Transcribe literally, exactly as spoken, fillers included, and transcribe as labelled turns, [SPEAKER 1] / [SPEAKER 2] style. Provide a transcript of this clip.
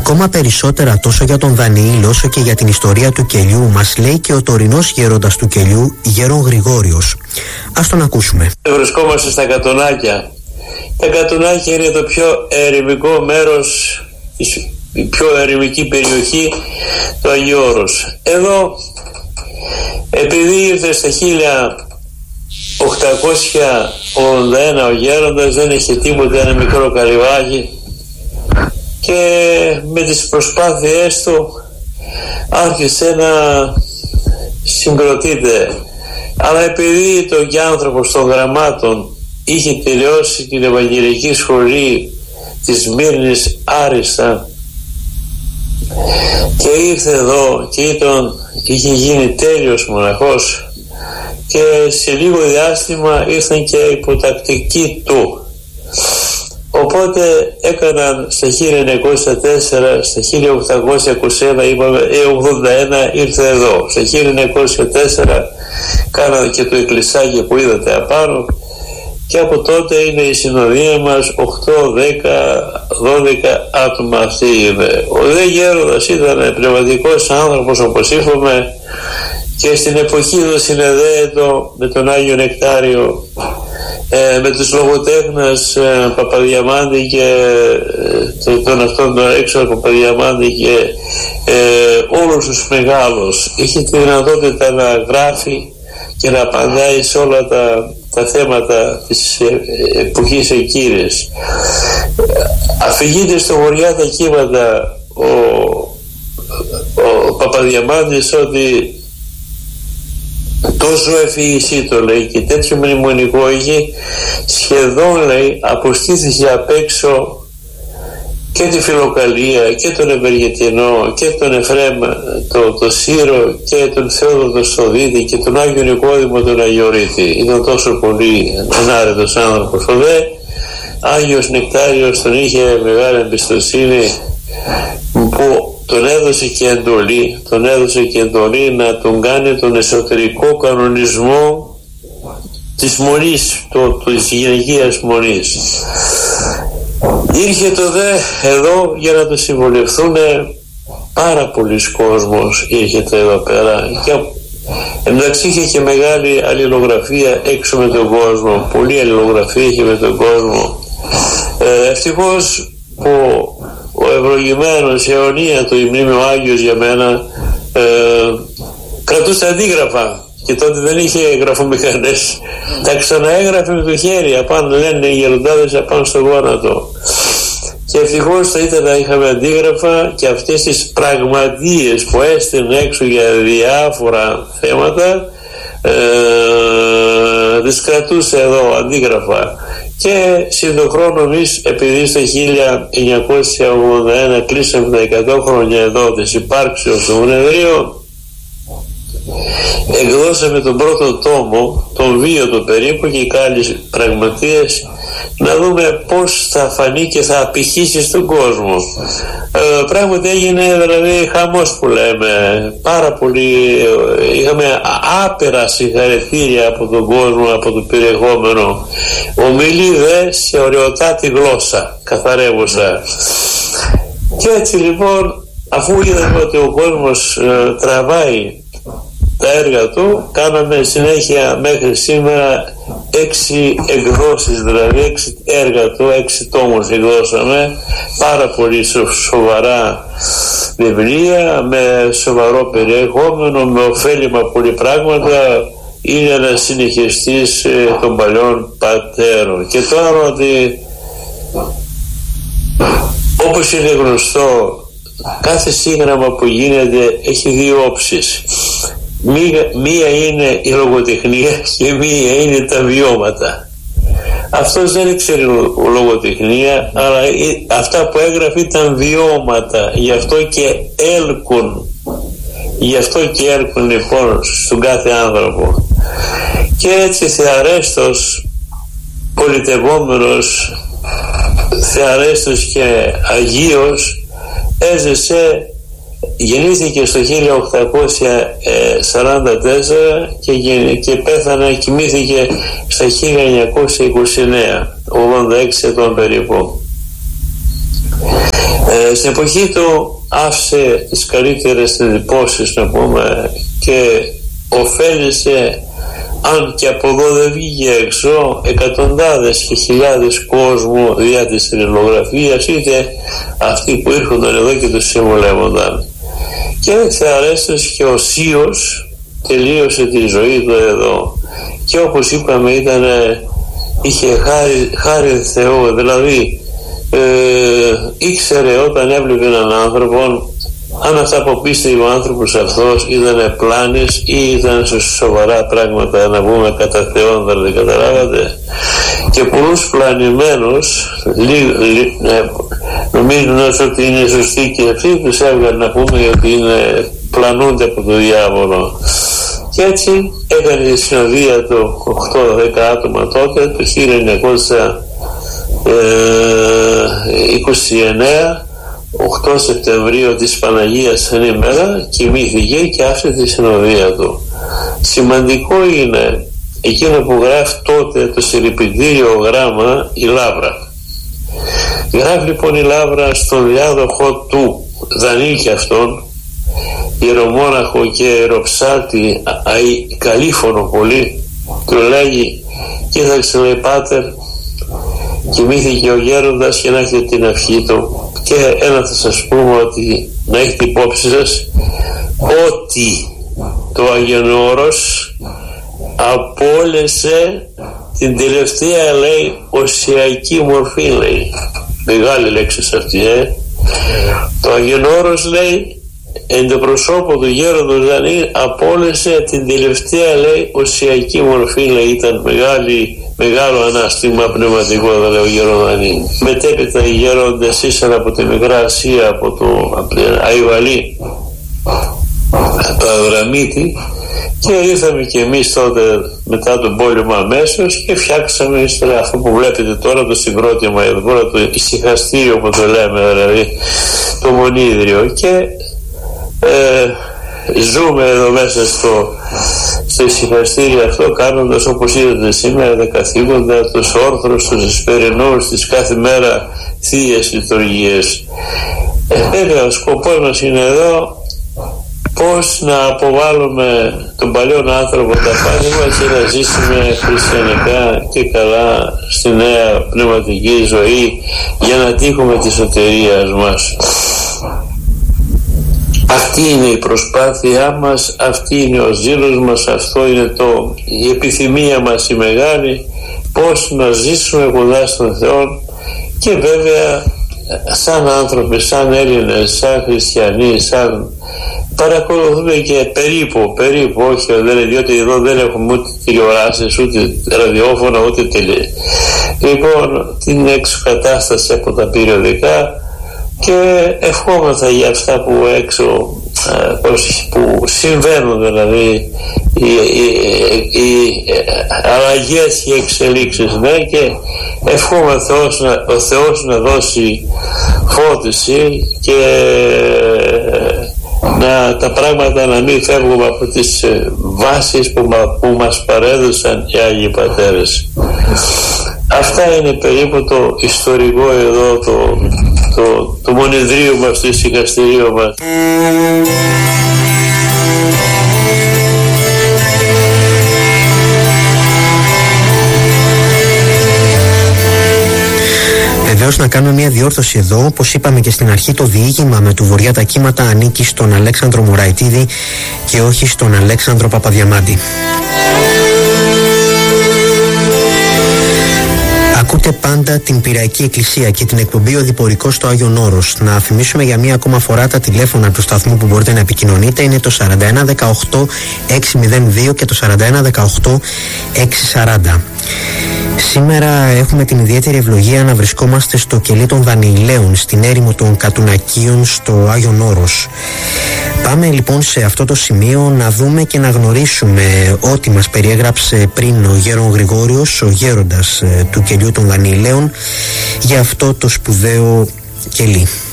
[SPEAKER 1] Ακόμα περισσότερα τόσο για τον Δανιήλ όσο και για την ιστορία του κελιού μας λέει και ο τωρινός γέροντας του κελιού, Γέρον Γρηγόριος. Ας τον ακούσουμε.
[SPEAKER 2] Βρισκόμαστε στα Κατουνάκια. Τα Κατουνάκια είναι το πιο ερημικό μέρος, η πιο ερημική περιοχή του Αγίου Όρους. Εδώ, επειδή ήρθε στα χίλια οκτακόσια ογδόντα ένα ο γέροντας, δεν είχε τίποτα, ένα μικρό καλυβάκι, και με τις προσπάθειές του άρχισε να συγκροτείται. Αλλά επειδή το και άνθρωπος των γραμμάτων είχε τελειώσει την Ευαγγελική Σχολή της Σμύρνης άριστα και ήρθε εδώ και ήταν, είχε γίνει τέλειος μοναχός, και σε λίγο διάστημα ήρθαν και υποτακτικοί του. Οπότε έκαναν στα χίλια εννιακόσια τέσσερα, στα χίλια οκτακόσια είκοσι ένα, είπαμε, ογδόντα ένα ήρθε εδώ. Στα χίλια εννιακόσια τέσσερα κάνανε και το εκκλησάκι που είδατε απάνω, και από τότε είναι η συνοδεία μας οκτώ, δέκα, δώδεκα άτομα αυτοί είναι. Ο δε γέροντας ήταν πνευματικός άνθρωπος, όπως είπαμε, και στην εποχή του συνεδέετο με τον Άγιο Νεκτάριο, ε, με τους λογοτέχνες ε, Παπαδιαμάντη και ε, τον αυτόν τον έξω Παπαδιαμάντη και ε, όλους τους μεγάλους. Είχε τη δυνατότητα να γράφει και να απαντάει σε όλα τα, τα θέματα της ε, εποχής εκείνης. Αφηγείται στο χωριά τα κύματα ο, ο Παπαδιαμάντης ότι τόσο ευφυησή το λέει και τέτοιο μνημονικό είχε, σχεδόν λέει αποστήθηκε απ' έξω και τη Φιλοκαλία και τον Ευεργετινό και τον Εφραίμ το, το Σύρο και τον Θεόδωρο τον Στοδίτη και τον Άγιο Νικόδημο τον Αγιορείτη. Ήταν τόσο πολύ ενάρετος άνθρωπος. Ο δε Άγιος Νεκτάριος τον είχε μεγάλη εμπιστοσύνη, που τον έδωσε και εντολή, τον έδωσε και εντολή να τον κάνει τον εσωτερικό κανονισμό της μονής, το, της γυναικείας μονής. Ήρθε το δε εδώ για να το συμβολευτούν πάρα πολλοί κόσμος, ήρθε εδώ πέρα, και εντάξει είχε και μεγάλη αλληλογραφία έξω με τον κόσμο, πολλή αλληλογραφία είχε με τον κόσμο. Ε, ευτυχώς που ο ευλογημένος, η αιωνία του, η μνήμη ο Άγιος για μένα, ε, κρατούσε αντίγραφα, και τότε δεν είχε γραφομηχανές, τα ξαναέγραφε με το χέρι απάνω, λένε οι γεροντάδες, απάνω στο γόνατο. Και ευτυχώς θα ήταν να είχαμε αντίγραφα, και αυτές τις πραγματείες που έστειλε έξω για διάφορα θέματα ε, τις κρατούσε εδώ αντίγραφα. Και συντοχρόνω εμείς, επειδή στο χίλια εννιακόσια ογδόντα ένα κλείσαμε τα εκατό χρόνια εδώ της υπάρξεως του Μονεδρίου, εκδώσαμε τον πρώτο τόμο, τον βίο του περίπου, και άλλες πραγματείες, να δούμε πώς θα φανεί και θα απηχήσει στον κόσμο. Ε, πράγματι έγινε δηλαδή χαμός που λέμε, πάρα πολύ, είχαμε άπειρα συγχαρητήρια από τον κόσμο, από το περιεχόμενο. Ομιλεί δε σε ωραιοτάτη γλώσσα, καθαρεύουσα. Και έτσι λοιπόν, αφού είδαμε ότι ο κόσμος ε, τραβάει τα έργα του, κάναμε συνέχεια μέχρι σήμερα έξι εκδόσεις, δηλαδή έξι έργα του, έξι τόμους εκδώσαμε, πάρα πολύ σοβαρά βιβλία με σοβαρό περιεχόμενο, με ωφέλιμα πολλή πράγματα. Είναι ένας συνεχιστής ε, των παλιών πατέρων. Και τώρα ότι, όπως είναι γνωστό, κάθε σύγγραμμα που γίνεται έχει δύο όψεις. Μία, μία είναι η λογοτεχνία και μία είναι τα βιώματα. Αυτός δεν ήξερε λογοτεχνία, αλλά αυτά που έγραφε ήταν βιώματα, γι' αυτό και έλκουν, γι' αυτό και έλκουν λοιπόν στον κάθε άνθρωπο. Και έτσι θεαρέστος, πολιτευόμενος, θεαρέστος και αγίος, έζησε. Γεννήθηκε στο χίλια οκτακόσια σαράντα τέσσερα και, και πέθανε, κοιμήθηκε στα χίλια εννιακόσια είκοσι εννέα, ογδόντα έξι ετών περίπου. Ε, στην εποχή του άφησε τις καλύτερες εντυπώσεις, να πούμε, και ωφέλησε, αν και από εδώ δεν βγήκε έξω, εκατοντάδες και χιλιάδες κόσμου δια της θρυλογραφίας, είτε αυτοί που ήρχονταν εδώ και τους συμβολεύονταν. Και θεαρέστος και οσίως τελείωσε τη ζωή του εδώ, και όπως είπαμε ήταν, είχε χάρη, χάρη Θεού, δηλαδή ε, ήξερε όταν έβλεπε έναν άνθρωπο αν αυτά που πίστευε ο άνθρωπος αυτός ήταν πλάνες ή ήταν σε σοβαρά πράγματα, να πούμε κατά Θεόν, δεν καταλάβατε. Και πολλούς πλανημένους νομίζουν ότι είναι σωστοί και αυτοί τους έβγαλαν, να πούμε, ότι είναι, πλανούνται από το διάβολο. Και έτσι έκανε τη συνοδεία του οκτώ δέκα άτομα τότε, το χίλια εννιακόσια είκοσι εννέα, οκτώ Σεπτεμβρίου της Παναγίας σαν ημέρα, κοιμήθηκε και άφησε τη συνοδεία του. Σημαντικό είναι εκείνο που γράφει τότε το συλληπιτήριο γράμμα η Λαύρα. Γράφει λοιπόν η Λαύρα στον διάδοχο του Δανή και αυτόν, ιερομόναχο και ιεροψάτη, καλήφωνο πολύ, του λέγει: κοίταξε, λέει, πάτερ, κοιμήθηκε ο γέροντας και να έχετε την ευχή του. Και ένα θα σας πούμε, ότι να έχετε υπόψη σας ότι το Αγιονόρος απόλυσε την τελευταία, λέει, οσιακή μορφή, λέει. Μεγάλη λέξη αυτή, ε. Το Αγιονόρος, λέει, εν το προσώπο του γέροντος Δανή απόλυσε την τελευταία, λέει, οσιακή μορφή, λέει. Ήταν μεγάλη, μεγάλο ανάστημα πνευματικό, θα λέει ο γέρονδανή. Μετέπειτα οι γέροντες ήσαν από τη Μικρά Ασία, από το από την Αϊβαλή, το Αβραμίτη, και ήρθαμε και εμείς τότε μετά τον πόλεμο αμέσως και φτιάξαμε ύστερα αυτό που βλέπετε τώρα, το συγκρότημα εδώ, το ησυχαστήριο που το λέμε, δηλαδή το μονίδριο, και ε, ζούμε εδώ μέσα στο, στο ησυχαστήριο αυτό, κάνοντας, όπως είδατε σήμερα, τα καθήκοντα, τους όρθρους, τους εσπερινούς, τις κάθε μέρα θείες λειτουργίες. Ε, βέβαια ο σκοπός μας είναι εδώ πώς να αποβάλουμε τον παλιό άνθρωπο τα πάθη μας και να ζήσουμε χριστιανικά και καλά στη νέα πνευματική ζωή, για να τύχουμε τη σωτηρίας μας. Αυτή είναι η προσπάθειά μας, αυτή είναι ο ζήλος μας, αυτό είναι το, η επιθυμία μας η μεγάλη, πώς να ζήσουμε κοντά στον Θεό, και βέβαια σαν άνθρωποι, σαν Έλληνες, σαν χριστιανοί, σαν παρακολουθούμε και περίπου, περίπου, όχι, δεν, διότι εδώ δεν έχουμε ούτε τηλεοράσεις, ούτε ραδιόφωνα, ούτε τηλε. Λοιπόν, την εξοκατάσταση από τα περιοδικά, και ευχόμαστε για αυτά που έξω, που συμβαίνουν, δηλαδή οι, οι, οι αλλαγές και οι εξελίξεις, ναι, και ευχόμαστε ο Θεός να δώσει φώτιση και να τα πράγματα να μην φεύγουμε από τις βάσεις που, που μας παρέδωσαν οι Άγιοι Πατέρες. Αυτά είναι περίπου το ιστορικό εδώ, το, το, το μονεδρίο μας, το ησυχαστηρίο μας.
[SPEAKER 1] Βεβαίως, να κάνουμε μια διόρθωση εδώ. Όπως είπαμε και στην αρχή, το διήγημα με του Βοριά τα κύματα ανήκει στον Αλέξανδρο Μουραϊτίδη και όχι στον Αλέξανδρο Παπαδιαμάντη. Ακούτε πάντα την Πειραϊκή Εκκλησία και την εκπομπή Οδηπορικός στο Άγιον Όρος. Να θυμίσουμε για μία ακόμα φορά τα τηλέφωνα του σταθμού που μπορείτε να επικοινωνείτε. Είναι το σαράντα ένα δεκαοκτώ εξακόσια δύο και το σαράντα ένα δεκαοκτώ εξακόσια σαράντα. Σήμερα έχουμε την ιδιαίτερη ευλογία να βρισκόμαστε στο κελί των Δανιηλαίων, στην έρημο των Κατουνακίων, στο Άγιον Όρος. Πάμε λοιπόν σε αυτό το σημείο να δούμε και να γνωρίσουμε ό,τι μας περιέγραψε πριν ο Γέρον Γρηγόριος, ο γέροντας του κελιού των Δανιηλαίων, για αυτό το σπουδαίο κελί.